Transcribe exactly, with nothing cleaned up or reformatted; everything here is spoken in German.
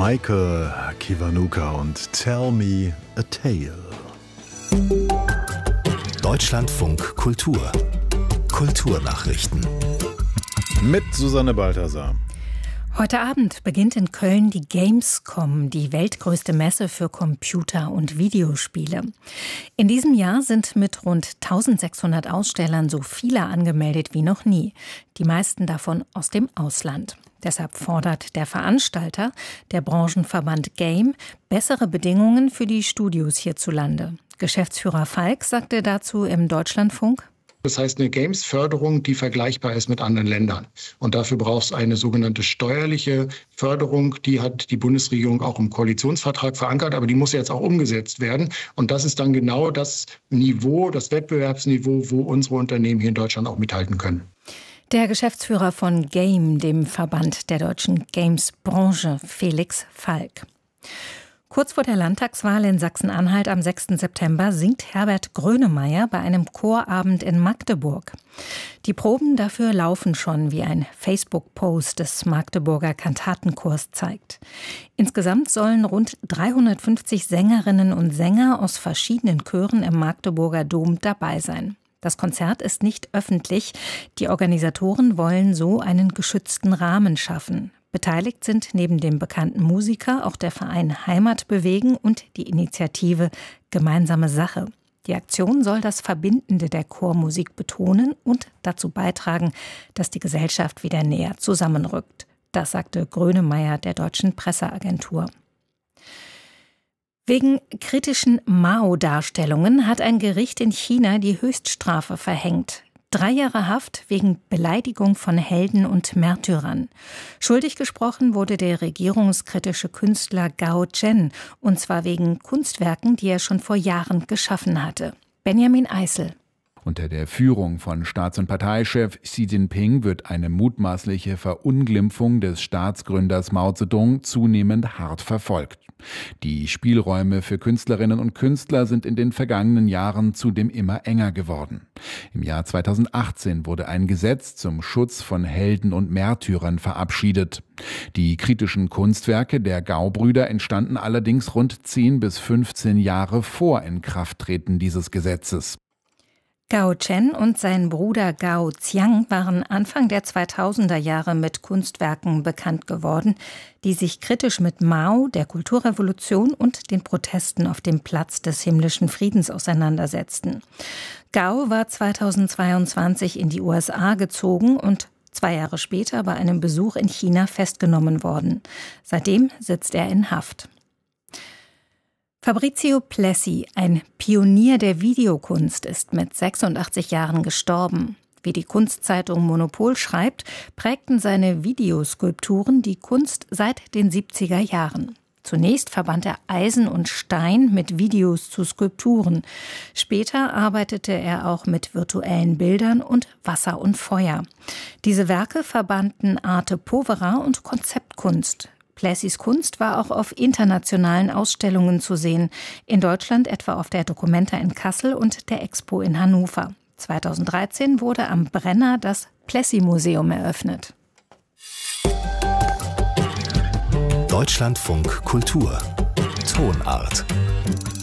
Michael Kiwanuka und Tell Me a Tale. Deutschlandfunk Kultur. Kulturnachrichten. Mit Susanne Balthasar. Heute Abend beginnt in Köln die Gamescom, die weltgrößte Messe für Computer- und Videospiele. In diesem Jahr sind mit rund eintausendsechshundert Ausstellern so viele angemeldet wie noch nie. Die meisten davon aus dem Ausland. Deshalb fordert der Veranstalter, der Branchenverband Game, bessere Bedingungen für die Studios hierzulande. Geschäftsführer Falk sagte dazu im Deutschlandfunk: Das heißt eine Games-Förderung, die vergleichbar ist mit anderen Ländern. Und dafür braucht es eine sogenannte steuerliche Förderung. Die hat die Bundesregierung auch im Koalitionsvertrag verankert, aber die muss jetzt auch umgesetzt werden. Und das ist dann genau das Niveau, das Wettbewerbsniveau, wo unsere Unternehmen hier in Deutschland auch mithalten können. Der Geschäftsführer von Game, dem Verband der deutschen Games-Branche, Felix Falk. Kurz vor der Landtagswahl in Sachsen-Anhalt am sechsten September singt Herbert Grönemeyer bei einem Chorabend in Magdeburg. Die Proben dafür laufen schon, wie ein Facebook-Post des Magdeburger Kantatenchors zeigt. Insgesamt sollen rund dreihundertfünfzig Sängerinnen und Sänger aus verschiedenen Chören im Magdeburger Dom dabei sein. Das Konzert ist nicht öffentlich. Die Organisatoren wollen so einen geschützten Rahmen schaffen. Beteiligt sind neben dem bekannten Musiker auch der Verein Heimat bewegen und die Initiative Gemeinsame Sache. Die Aktion soll das Verbindende der Chormusik betonen und dazu beitragen, dass die Gesellschaft wieder näher zusammenrückt. Das sagte Grönemeyer der Deutschen Presseagentur. Wegen kritischen Mao-Darstellungen hat ein Gericht in China die Höchststrafe verhängt. Drei Jahre Haft wegen Beleidigung von Helden und Märtyrern. Schuldig gesprochen wurde der regierungskritische Künstler Gao Chen, und zwar wegen Kunstwerken, die er schon vor Jahren geschaffen hatte. Benjamin Eisel. Unter der Führung von Staats- und Parteichef Xi Jinping wird eine mutmaßliche Verunglimpfung des Staatsgründers Mao Zedong zunehmend hart verfolgt. Die Spielräume für Künstlerinnen und Künstler sind in den vergangenen Jahren zudem immer enger geworden. Im Jahr zweitausendachtzehn wurde ein Gesetz zum Schutz von Helden und Märtyrern verabschiedet. Die kritischen Kunstwerke der Gao-Brüder entstanden allerdings rund zehn bis fünfzehn Jahre vor Inkrafttreten dieses Gesetzes. Gao Chen und sein Bruder Gao Xiang waren Anfang der zweitausender Jahre mit Kunstwerken bekannt geworden, die sich kritisch mit Mao, der Kulturrevolution und den Protesten auf dem Platz des himmlischen Friedens auseinandersetzten. Gao war zweitausendzweiundzwanzig in die U S A gezogen und zwei Jahre später bei einem Besuch in China festgenommen worden. Seitdem sitzt er in Haft. Fabrizio Plessi, ein Pionier der Videokunst, ist mit sechsundachtzig Jahren gestorben. Wie die Kunstzeitung Monopol schreibt, prägten seine Videoskulpturen die Kunst seit den siebziger Jahren. Zunächst verband er Eisen und Stein mit Videos zu Skulpturen. Später arbeitete er auch mit virtuellen Bildern und Wasser und Feuer. Diese Werke verbanden Arte Povera und Konzeptkunst. Plessis Kunst war auch auf internationalen Ausstellungen zu sehen, in Deutschland etwa auf der Documenta in Kassel und der Expo in Hannover. zweitausenddreizehn wurde am Brenner das Plessi-Museum eröffnet. Deutschlandfunk Kultur. Tonart.